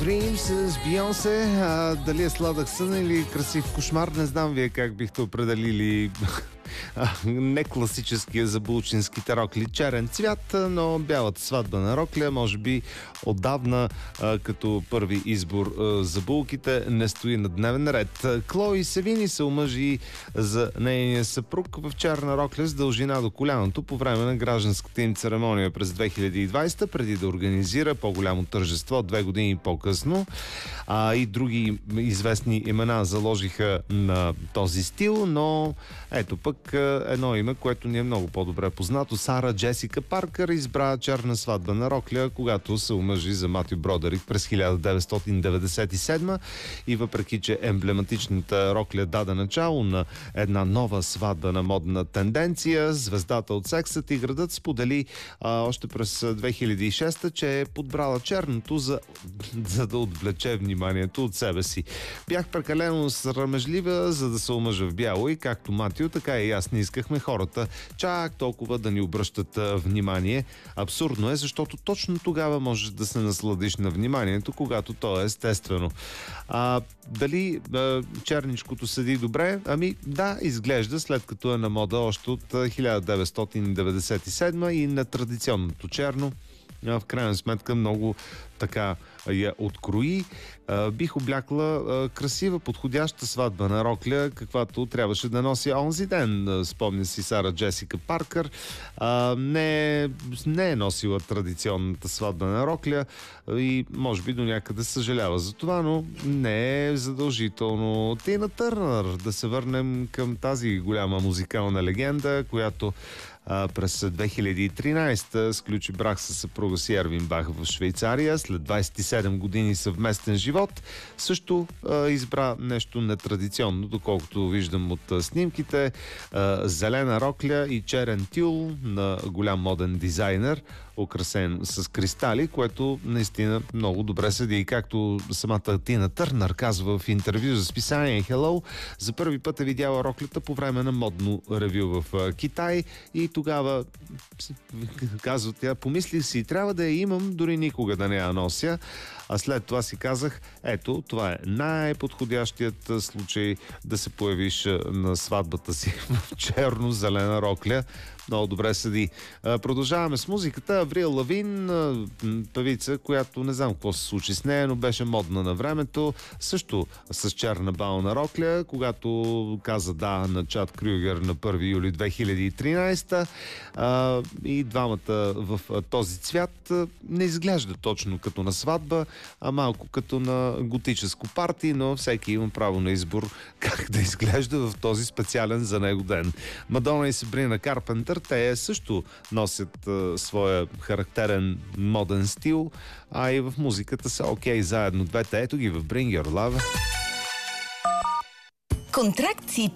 Dream с Бейонсе. Дали е сладък сън или красив кошмар, не знам вие как бихте определили не класическия за булчинските рокли черен цвят, но бялата сватба на рокля може би отдавна като първи избор за булките не стои на дневен ред. Клои Севини се омъжи за нейния съпруг в черна рокля с дължина до коляното по време на гражданската им церемония през 2020, преди да организира по-голямо тържество 2 години по-късно. И други известни имена заложиха на този стил, но ето пък едно име, което ни е много по-добре познато. Сара Джесика Паркър избра черна сватба на рокля, когато се омъжи за Матю Бродерик през 1997 и въпреки, че емблематичната рокля даде начало на една нова сватба на модна тенденция, звездата от Сексът и градът сподели още през 2006, че е подбрала черното, за да отвлече вниманието от себе си. Бях прекалено срамежлива, за да се омъжа в бяло и както Матю, така и аз не искахме хората чак толкова да ни обръщат внимание. Абсурдно е, защото точно тогава можеш да се насладиш на вниманието, когато то е естествено. Дали черничкото седи добре? Ами да, изглежда, след като е на мода още от 1997 и на традиционното черно. В крайна сметка много така я открои. Бих облякла красива, подходяща сватба на рокля, каквато трябваше да носи онзи ден, спомня си Сара Джесика Паркър. Не е носила традиционната сватба на рокля и може би до някъде съжалява за това, но не е задължително. Тина Търнър, да се върнем към тази голяма музикална легенда, която през 2013 сключи брак със съпруга си Ервин Бах в Швейцария. След 27 години съвместен живот също избра нещо нетрадиционно, доколкото виждам от снимките. Зелена рокля и черен тюл на голям моден дизайнер, украсен с кристали, което наистина много добре седи. И както самата Тина Търнър казва в интервю за списание Hello, за първи път е видяла роклята по време на модно ревю в Китай и тогава, казва тя, помислих си, трябва да я имам, дори никога да не я нося. А след това си казах, ето, това е най-подходящият случай да се появиш на сватбата си в черно-зелена рокля. Много добре седи. Продължаваме с музиката. Аврил Лавин, певица, която не знам какво се случи с нея, но беше модна на времето. Също с черна бална рокля, когато каза да на Чад Крюгер на 1 юли 2013. И двамата в този цвят не изглежда точно като на сватба, а малко като на готическо парти, но всеки има право на избор как да изглежда в този специален за него ден. Мадона и Сабрина Карпентър, те също носят своя характерен моден стил, а и в музиката са окей заедно двете. Ето ги в Bring Your Love. Контракт си